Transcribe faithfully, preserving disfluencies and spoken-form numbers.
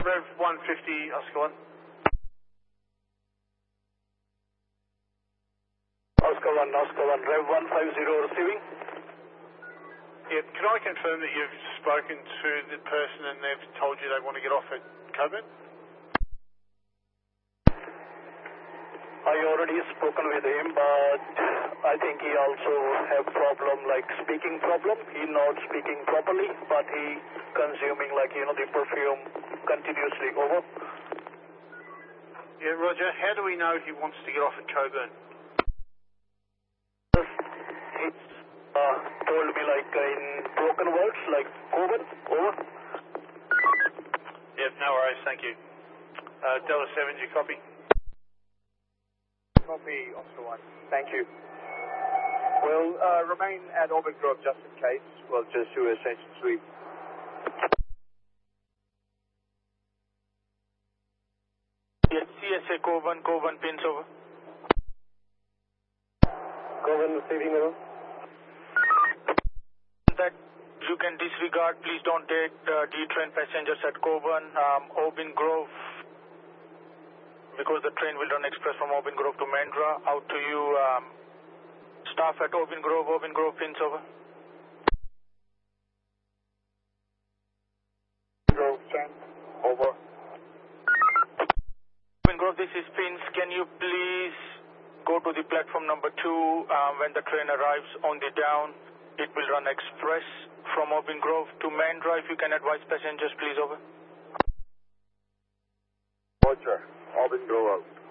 Rev one fifty, Oscar one. Oscar one, Oscar one, Rev one fifty receiving. Yeah, can I confirm that you've spoken to the person and they've told you they want to get off at Coburn? I already spoken with him, but I think he also have problem like speaking problem. He not speaking properly, but he consuming like, you know, the perfume continuously. Over. Yeah, Roger. How do we know he wants to get off at Coburn? He uh, told me like in broken words, like Coburn. Over. Yeah, no worries. Thank you. Uh, Delta seven, do you copy? Copy, Oscar one. Thank you. We'll uh, remain at Auburn Grove just in case. We'll just do a change sweep. Yes, C S A Coburn, Coburn pins over. Coburn receiving over. That you can disregard. Please don't take uh, D-train passengers at Coburn. Um, Auburn Grove, because the train will run express from Auburn Grove to Mandra. Out to you, um, staff at Auburn Grove, Auburn Grove pins over. Grove, ten. Over. Auburn Grove, this is Pins. Can you please go to the platform number two? Um, when the train arrives on the down, it will run express from Auburn Grove to Mandra. If you can advise passengers, please, over. Roger. Auburn Grove out.